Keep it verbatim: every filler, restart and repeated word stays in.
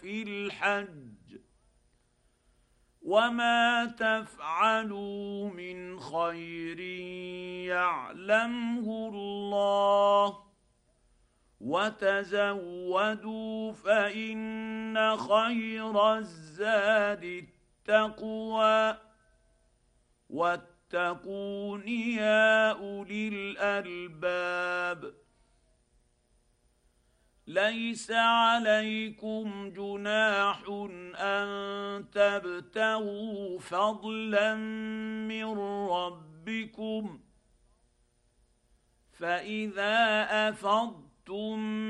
في الحج وما تفعلوا من خير يعلمه الله وتزودوا فإن خير الزاد التقوى واتقون يا أولي الألباب ليس عليكم جناح أن تبتغوا فضلا من ربكم فإذا أفضتم